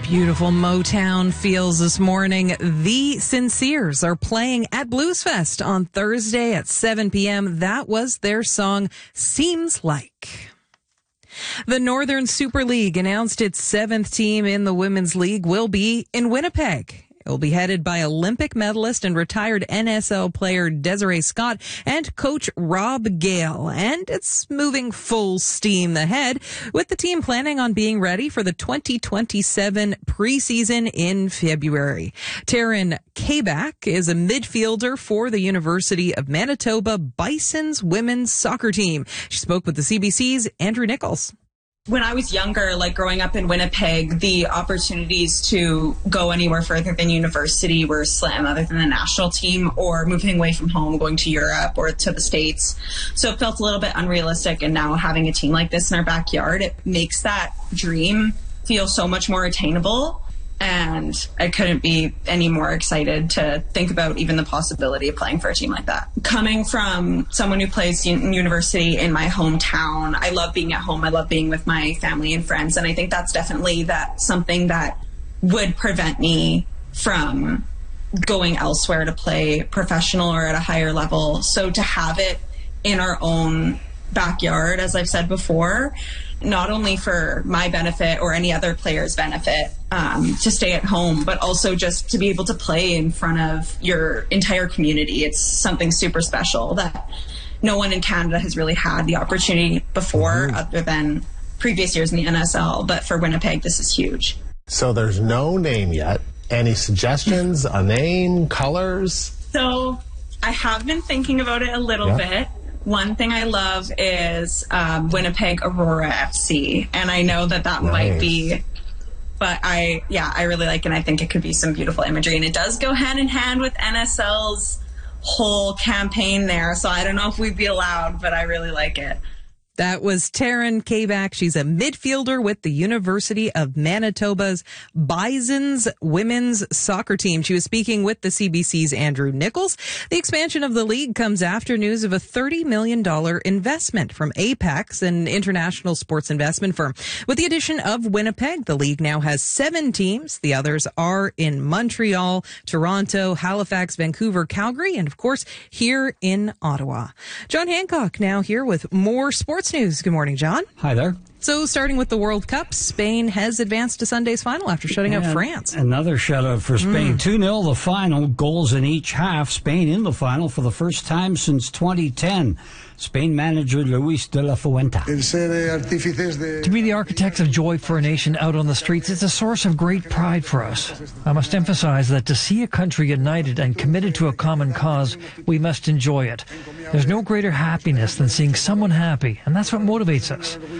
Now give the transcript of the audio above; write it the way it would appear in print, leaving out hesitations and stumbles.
Beautiful Motown feels this morning. The Sinceres are playing at Bluesfest on Thursday at 7 p.m. That was their song, Seems Like. The Northern Super League announced its seventh team in the Women's League will be in Winnipeg. It will be headed by Olympic medalist and retired NSL player Desiree Scott and coach Rob Gale. And it's moving full steam ahead, with the team planning on being ready for the 2027 preseason in February. Taryn Kabak is a midfielder for the University of Manitoba Bison's women's soccer team. She spoke with the CBC's Andrew Nichols. When I was younger, like growing up in Winnipeg, the opportunities to go anywhere further than university were slim, other than the national team or moving away from home, going to Europe or to the States. So it felt a little bit unrealistic. And now having a team like this in our backyard, it makes that dream feel so much more attainable. And I couldn't be any more excited to think about even the possibility of playing for a team like that. Coming from someone who plays in university in my hometown, I love being at home. I love being with my family and friends. And I think that's definitely something that would prevent me from going elsewhere to play professional or at a higher level. So to have it in our own backyard, as I've said before, not only for my benefit or any other player's benefit, to stay at home, but also just to be able to play in front of your entire community. It's something super special that no one in Canada has really had the opportunity before, other than previous years in the NSL. But for Winnipeg, this is huge. So there's no name yet. Any suggestions? A name? Colors? So I have been thinking about it a little bit. One thing I love is Winnipeg Aurora FC, and I know that might be, but I really like it, and I think it could be some beautiful imagery, and it does go hand in hand with NSL's whole campaign there, so I don't know if we'd be allowed, but I really like it. That was Taryn Kabak. She's a midfielder with the University of Manitoba's Bison's women's soccer team. She was speaking with the CBC's Andrew Nichols. The expansion of the league comes after news of a $30 million investment from Apex, an international sports investment firm. With the addition of Winnipeg, the league now has 7 teams. The others are in Montreal, Toronto, Halifax, Vancouver, Calgary, and of course here in Ottawa. John Hancock now here with more sports news. Good morning, John. Hi there. So starting with the World Cup, Spain has advanced to Sunday's final after shutting out France. Another shutout for Spain. 2-0 the final, goals in each half. Spain in the final for the first time since 2010. Spain manager Luis de la Fuente. To be the architects of joy for a nation out on the streets is a source of great pride for us. I must emphasize that to see a country united and committed to a common cause, we must enjoy it. There's no greater happiness than seeing someone happy, and that's what motivates us.